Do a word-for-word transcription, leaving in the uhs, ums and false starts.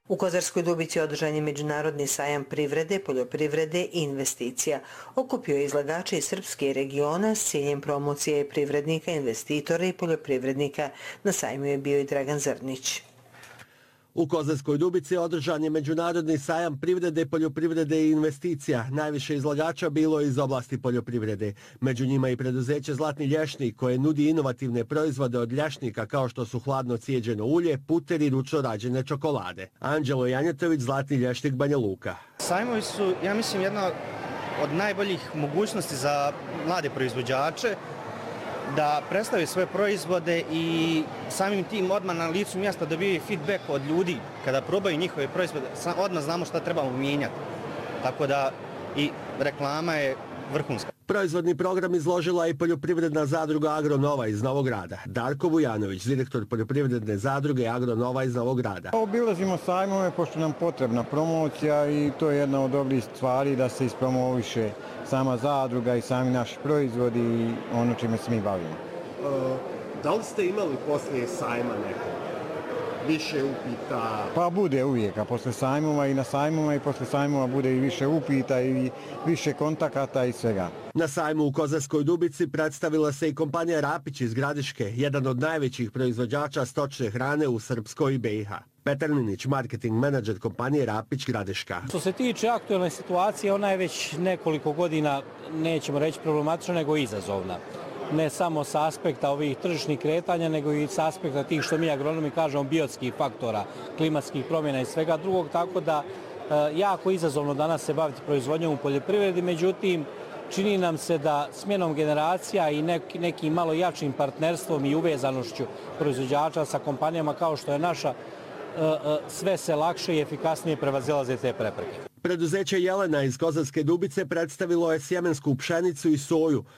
U Kozarskoj Dubici održan je Međunarodni sajam privrede, poljoprivrede i investicija. Okupio je izlagače iz Srpske regiona s ciljem promocije privrednika, investitora i poljoprivrednika. Na sajmu je bio i Dragan Zrnić. U Kozarskoj Dubici održan je Međunarodni sajam privrede, poljoprivrede i investicija. Najviše izlagača bilo je iz oblasti poljoprivrede. Među njima i preduzeće Zlatni lješnik koje nudi inovativne proizvode od ljašnika kao što su hladno cijeđeno ulje, puter i ručno rađene čokolade. Anđelo Janjetović, Zlatni lješnik, Banja Luka. Sajmovi su, ja mislim, jedna od najboljih mogućnosti za mlade proizvođače da predstave svoje proizvode i samim tim odmah na licu mjesta dobiju feedback od ljudi. Kada probaju njihove proizvode, odmah znamo šta trebamo mijenjati. Tako da i reklama je vrhunska. Proizvodni program izložila i poljoprivredna zadruga Agronova iz Novog Grada. Darko Vujanović, direktor poljoprivredne zadruge Agronova iz Novog Grada. Obilazimo sajmove pošto nam potrebna promocija i to je jedna od dobrih stvari da se ispromoviše sama zadruga i sami naši proizvodi i ono čime se mi bavimo. E, da li ste imali poslije sajma neko više upita? Pa bude uvijek, a posle sajmova i na sajmova i posle sajmova bude i više upita i više kontakata i svega. Na sajmu u Kozarskoj Dubici predstavila se i kompanija Rapić iz Gradiške, jedan od najvećih proizvođača stočne hrane u Srpskoj i B i H. Petar Minić, marketing menadžer kompanije Rapić Gradiška. Što se tiče aktualne situacije, ona je već nekoliko godina, nećemo reći problematična, nego izazovna. Ne samo sa aspekta ovih tržišnih kretanja, nego i sa aspekta tih što mi agronomi kažemo biotskih faktora, klimatskih promjena i svega drugog, tako da e, jako izazovno danas se baviti proizvodnjom u poljoprivredi, međutim čini nam se da smjenom generacija i nek, nekim malo jačim partnerstvom i uvezanošću proizvođača sa kompanijama kao što je naša, e, e, sve se lakše i efikasnije prevazilaze te prepreke. Preduzeće Jelena iz Kozarske Dubice predstavilo je sjemensku pšenicu i soju.